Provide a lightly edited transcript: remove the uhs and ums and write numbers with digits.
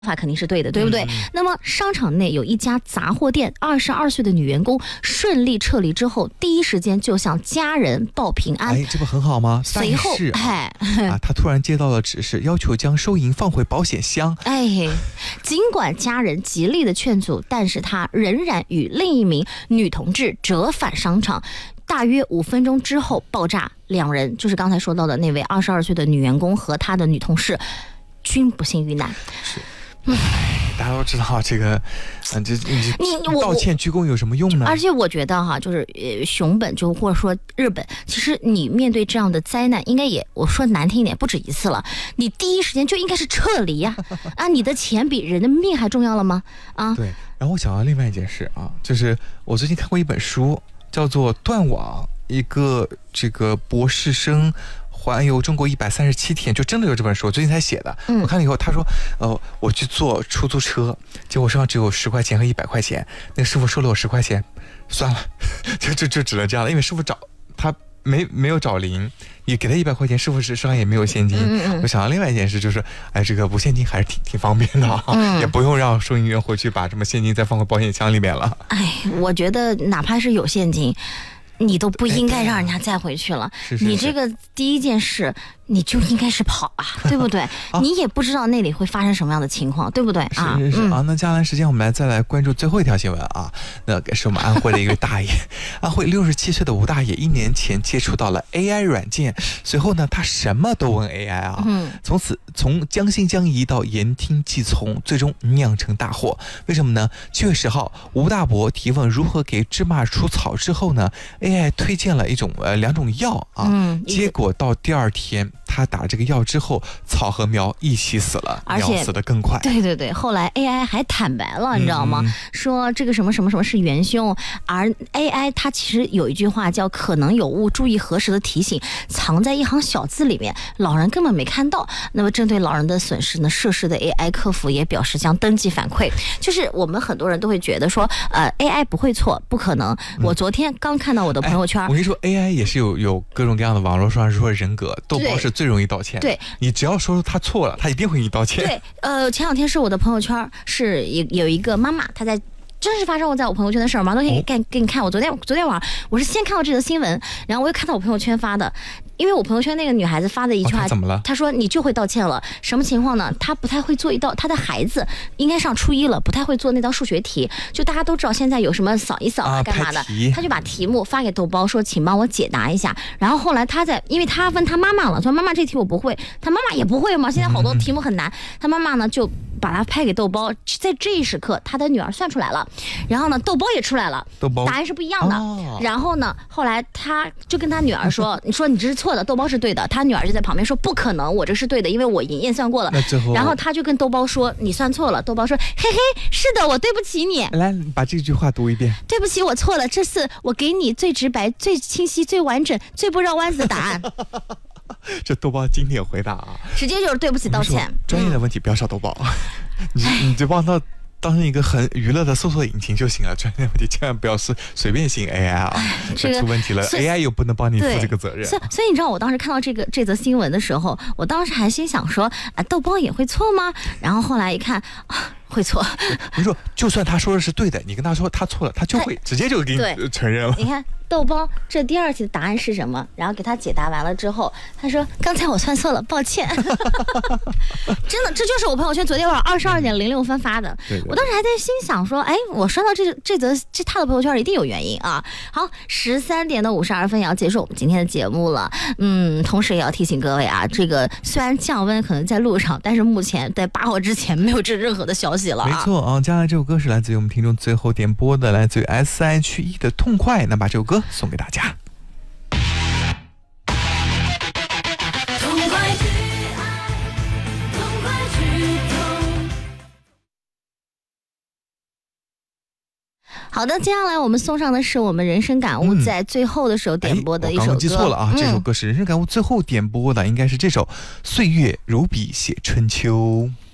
法肯定是对的，对不对？那么商场内有一家杂货店，22岁的女员工顺利撤离之后，第一时间就向家人报平安。 哎，这不很好吗？ 随后， 他突然接到了指示，要求将收银放回保险箱。 哎，尽管家人极力的劝阻，但是他仍然与另一名女同志折返商场。大约5分钟之后爆炸，两人就是刚才说到的那位22岁的女员工和她的女同事，均不幸遇难。 是。大家都知道这个，你道歉鞠躬有什么用呢？ 而且我觉得哈，就是熊本就或者说日本，其实你面对这样的灾难，应该也我说难听一点，不止一次了。你第一时间就应该是撤离呀！你的钱比人的命还重要了吗？啊， 对。然后我想到另外一件事啊，就是我最近看过一本书，叫做《断网》，一个这个博士生环游中国137天，就真的有这本书，我最近才写的。我看了以后，他说，我去坐出租车，结果身上只有10块钱和100块钱，那个师傅收了我10块钱，算了，就只能这样了，因为师傅他没有找零，你给他100块钱，师傅身上也没有现金。我想到另外一件事，就是这个不现金还是挺方便的啊，也不用让收银员回去把这么现金再放回保险箱里面了。 我觉得哪怕是有现金，你都不应该让人家再回去了。你这个第一件事，你就应该是跑啊，对不对？你也不知道那里会发生什么样的情况，对不对啊？ 是那接下来时间我们再来关注最后一条新闻啊。那是我们安徽的一位大爷，安徽67岁的吴大爷1年前接触到了 AI 软件，随后呢，他什么都问 AI 啊。从此从将信将疑到言听计从，最终酿成大祸。为什么呢？7月10号，吴大伯提问如何给芝麻除草之后呢，AI 推荐了2种药啊。结果到第2天。他打这个药之后，草和苗一起死了，苗死得更快。 对，后来 AI 还坦白了，你知道吗？说这个什么什么什么是元凶，而 AI 它其实有一句话叫"可能有误，注意核实"的提醒，藏在一行小字里面，老人根本没看到。那么针对老人的损失呢，涉事的 AI 客服也表示将登记反馈。就是我们很多人都会觉得说，AI 不会错，不可能。我昨天刚看到我的朋友圈， 我跟你说 AI 也是有各种各样的网络上说人格，豆包是最容易道歉。 对，你只要说他错了，他一定会给你道歉。 对，前2天是我的朋友圈是有一个妈妈，她在真实发生在我朋友圈的事儿嘛，都可以给你看。我昨天晚上我是先看到这则新闻，然后我又看到我朋友圈发的。因为我朋友圈那个女孩子发的一句话， 怎么了？ 她说你就会道歉了，什么情况呢？她不太会做一道，她的孩子应该上初1了，不太会做那道数学题。就大家都知道现在有什么扫一扫干嘛的，她就把题目发给豆包说，请帮我解答一下。然后后来因为她问她妈妈了，说妈妈这题我不会，她妈妈也不会嘛。现在好多题目很难，她妈妈呢就把它拍给豆包，在这一时刻，她的女儿算出来了，然后呢豆包也出来了，答案是不一样的。然后呢，后来她就跟她女儿说，你说你这是错的，豆包是对的。他女儿就在旁边说不可能，我这是对的，因为我验算过了。然后他就跟豆包说你算错了。豆包说嘿嘿，是的，我对不起你。 来，把这句话读一遍。 对不起，我错了，这次我给你最直白、最清晰、最完整、最不绕弯子的答案。 这豆包经典回答啊， 直接就是对不起道歉。 专业的问题不要找豆包，你就帮他当成一个很娱乐的搜索引擎就行了，专业问题千万不要是随便信 AI 啊，这出问题了 AI 又不能帮你负这个责任。 所以你知道我当时看到这则新闻的时候，我当时还心想说豆包也会错吗？然后后来一看会错。 你说就算他说的是对的，你跟他说他错了，他就会直接就给你承认了。 你看豆包这第2题的答案是什么？然后给他解答完了之后，他说刚才我算错了，抱歉。真的，这就是我朋友圈昨天晚上22点06分发的。我当时还在心想说，我刷到这他的朋友圈一定有原因啊。好，13点52分也要结束我们今天的节目了。同时也要提醒各位啊，这个虽然降温可能在路上，但是目前在8号之前没有任何的消息了。 没错啊，接下来这首歌是来自于我们听众最后点播的，来自于 SHE 的痛快。那把这首歌送给大家。好的，接下来我们送上的是我们人生感悟在最后的时候点播的一首歌。我刚刚记错了啊，这首歌是人生感悟最后点播的，应该是这首《岁月如笔写春秋》。